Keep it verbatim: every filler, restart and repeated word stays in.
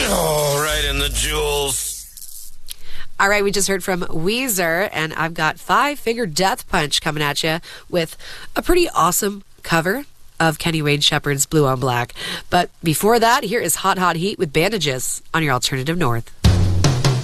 Oh, right in the jewels. All right, we just heard from Weezer, and I've got Five Finger Death Punch coming at you with a pretty awesome cover of Kenny Wayne Shepherd's Blue on Black. But before that, here is Hot Hot Heat with Bandages on your Alternative North.